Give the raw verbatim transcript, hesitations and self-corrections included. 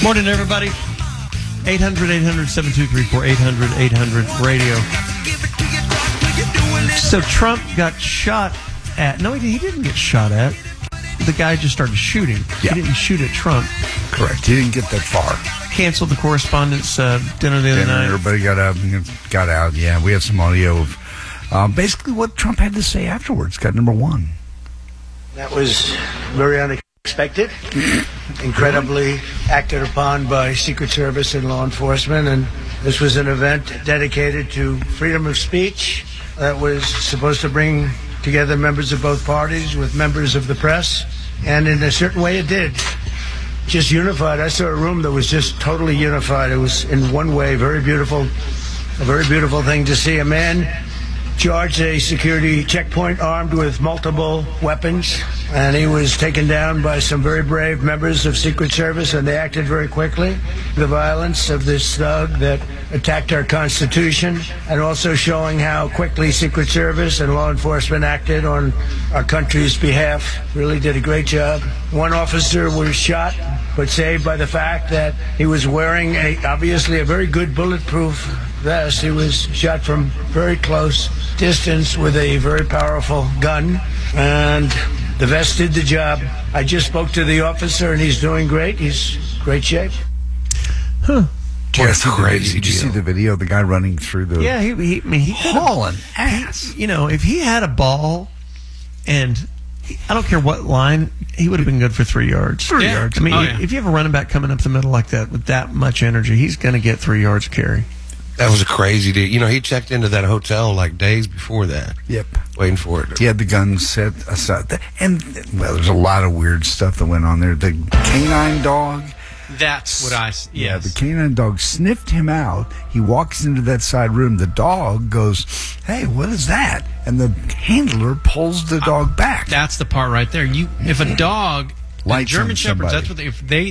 Morning, everybody. eight hundred, eight hundred, seven two three four, eight hundred, eight hundred, radio. So Trump got shot at. No, he didn't get shot at. The guy just started shooting. Yeah. He didn't shoot at Trump. Correct. He didn't get that far. Canceled the correspondence uh, dinner the other Dinner, night. everybody got up and got out. Yeah, we have some audio of uh, basically what Trump had to say afterwards. Got number one. That was very unexpected, incredibly acted upon by Secret Service and law enforcement, and this was an event dedicated to freedom of speech that was supposed to bring together members of both parties with members of the press, and in a certain way it did. Just unified. I saw a room that was just totally unified. It was in one way very beautiful, a very beautiful thing to see. A man charged a security checkpoint armed with multiple weapons, and he was taken down by some very brave members of Secret Service, and they acted very quickly. The violence of this thug that attacked our Constitution, and also showing how quickly Secret Service and law enforcement acted on our country's behalf. Really did a great job. One officer was shot, but saved by the fact that he was wearing a obviously a very good bulletproof vest. He was shot from very close distance with a very powerful gun, and the vest did the job. I just spoke to the officer, and he's doing great. He's in great shape. Huh. Boy, That's crazy. Did you see the video of the guy running through the Yeah, he, he, I mean, he could've- hauling ass? You know, if he had a ball, and he, I don't care what line, he would have been good for three yards. Three Yeah. yards. I mean, Oh, yeah. if you have a running back coming up the middle like that with that much energy, he's going to get three yards carry. That was a crazy deal. You know, he checked into that hotel like days before that, Yep. waiting for it. He had the gun set aside. And, well, there's a lot of weird stuff that went on there. The canine dog. That's what I. Yes. Yeah, the canine dog sniffed him out. He walks into that side room. The dog goes, "Hey, what is that?" And the handler pulls the dog back. That's the part right there. You, if a dog, Lights German on shepherds, somebody. that's what they, if they